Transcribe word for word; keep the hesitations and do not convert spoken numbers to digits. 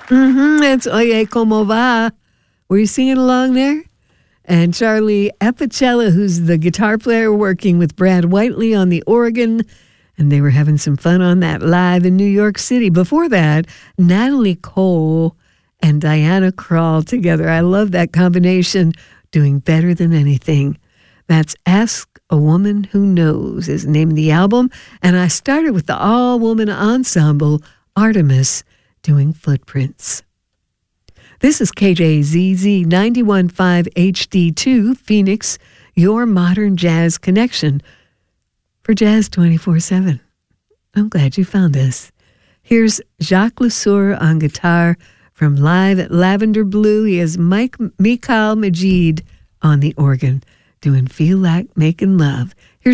Mm-hmm. It's Oye Como Va. Were you singing along there? And Charlie Epicella, who's the guitar player, working with Brad Whiteley on the organ. And they were having some fun on that live in New York City. Before that, Natalie Cole and Diana Krall together. I love that combination, doing Better Than Anything. That's Ask a Woman Who Knows is the name of the album. And I started with the all-woman ensemble, Artemis, doing Footprints. This is K J Z Z ninety-one point five H D two, Phoenix, your modern jazz connection for Jazz twenty-four seven. I'm glad you found us. Here's Jacques Lesueur on guitar from Live at Lavender Blue. He has Mike Mikhail Majid on the organ doing Feel Like Making Love